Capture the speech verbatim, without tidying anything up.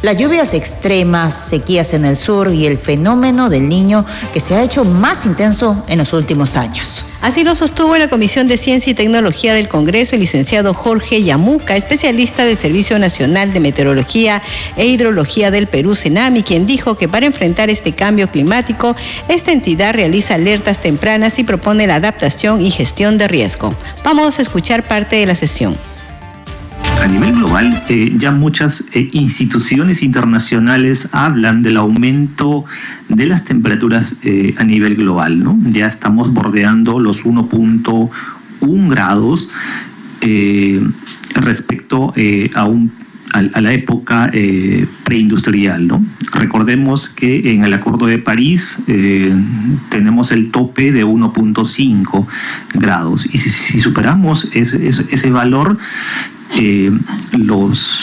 Las lluvias extremas, sequías en el sur y el fenómeno del Niño que se ha hecho más intenso en los últimos años. Así lo sostuvo en la Comisión de Ciencia y Tecnología del Congreso el licenciado Jorge Yamuca, especialista del Servicio Nacional de Meteorología e Hidrología del Perú, CENAMI, quien dijo que para enfrentar este cambio climático, esta entidad realiza alertas tempranas y propone la adaptación y gestión de riesgo. Vamos a escuchar parte de la sesión. A nivel global, eh, ya muchas eh, instituciones internacionales hablan del aumento de las temperaturas eh, a nivel global, ¿no? Ya estamos bordeando los uno punto uno grados eh, respecto eh, a, un, a, a la época eh, preindustrial, ¿no? Recordemos que en el Acuerdo de París eh, tenemos el tope de uno punto cinco grados y si, si superamos ese, ese, ese valor, Eh, los